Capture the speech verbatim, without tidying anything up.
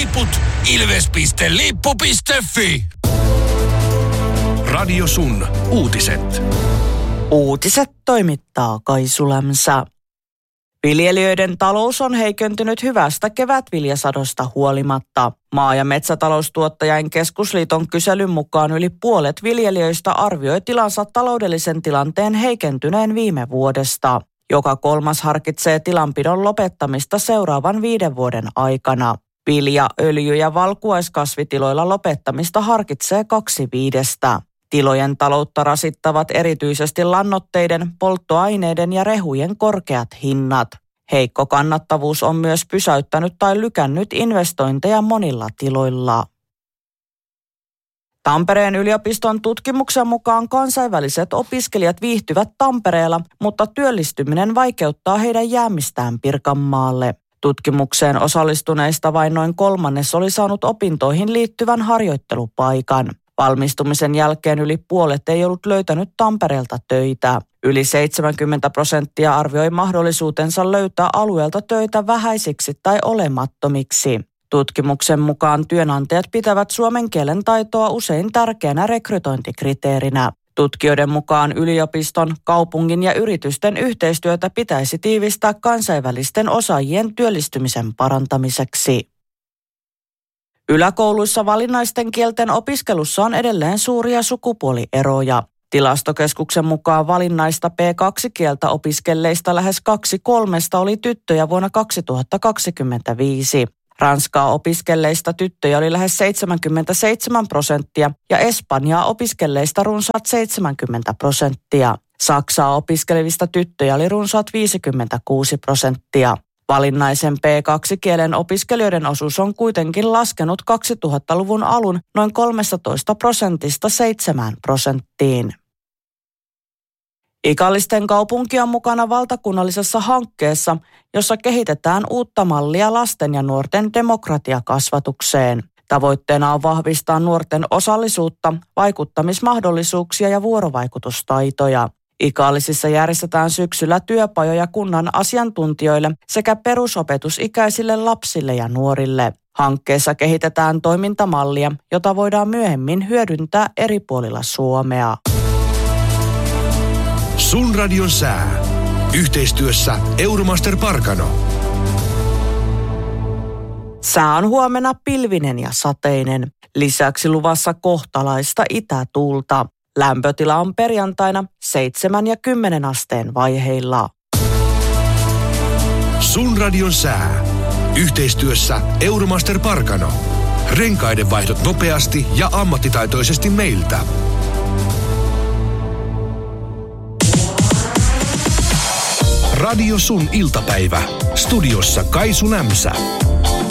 liput ilves piste lippu piste fi. Radio Sun uutiset. Uutiset toimittaa Kaisu Lämsä. Viljelijöiden talous on heikentynyt hyvästä kevätviljasadosta huolimatta. Maa- ja metsätaloustuottajain keskusliiton kyselyn mukaan yli puolet viljelijöistä arvioi tilansa taloudellisen tilanteen heikentyneen viime vuodesta. Joka kolmas harkitsee tilanpidon lopettamista seuraavan viiden vuoden aikana. Vilja-, öljy- ja valkuaiskasvitiloilla lopettamista harkitsee kaksi viidestä. Tilojen taloutta rasittavat erityisesti lannoitteiden, polttoaineiden ja rehujen korkeat hinnat. Heikko kannattavuus on myös pysäyttänyt tai lykännyt investointeja monilla tiloilla. Tampereen yliopiston tutkimuksen mukaan kansainväliset opiskelijat viihtyvät Tampereella, mutta työllistyminen vaikeuttaa heidän jäämistään Pirkanmaalle. Tutkimukseen osallistuneista vain noin kolmannes oli saanut opintoihin liittyvän harjoittelupaikan. Valmistumisen jälkeen yli puolet ei ollut löytänyt Tampereelta töitä. Yli seitsemänkymmentä prosenttia arvioi mahdollisuutensa löytää alueelta töitä vähäisiksi tai olemattomiksi. Tutkimuksen mukaan työnantajat pitävät suomen kielen taitoa usein tärkeänä rekrytointikriteerinä. Tutkijoiden mukaan yliopiston, kaupungin ja yritysten yhteistyötä pitäisi tiivistää kansainvälisten osaajien työllistymisen parantamiseksi. Yläkouluissa valinnaisten kielten opiskelussa on edelleen suuria sukupuolieroja. Tilastokeskuksen mukaan valinnaista P kaksi kieltä opiskelleista lähes kaksi kolmesta oli tyttöjä vuonna kaksituhattakaksikymmentäviisi. Ranskaa opiskelleista tyttöjä oli lähes seitsemänkymmentäseitsemän prosenttia ja Espanjaa opiskelleista runsaat seitsemänkymmentä prosenttia. Saksaa opiskelevista tyttöjä oli runsaat viisikymmentäkuusi prosenttia. Valinnaisen P kaksi kielen opiskelijoiden osuus on kuitenkin laskenut kaksituhattaluvun alun noin kolmetoista prosentista seitsemään prosenttiin. Ikallisten kaupunki on mukana valtakunnallisessa hankkeessa, jossa kehitetään uutta mallia lasten ja nuorten demokratiakasvatukseen. Tavoitteena on vahvistaa nuorten osallisuutta, vaikuttamismahdollisuuksia ja vuorovaikutustaitoja. Ikallisissa järjestetään syksyllä työpajoja kunnan asiantuntijoille sekä perusopetusikäisille lapsille ja nuorille. Hankkeessa kehitetään toimintamallia, jota voidaan myöhemmin hyödyntää eri puolilla Suomea. Sun radion sää. Yhteistyössä Euromaster Parkano. Sää on huomenna pilvinen ja sateinen. Lisäksi luvassa kohtalaista itätuulta. Lämpötila on perjantaina seitsemän ja kymmenen asteen vaiheilla. Sun radion sää. Yhteistyössä Euromaster Parkano. Renkaiden vaihdot nopeasti ja ammattitaitoisesti meiltä. Radio Sun iltapäivä. Studiossa Kaisu Lämsä.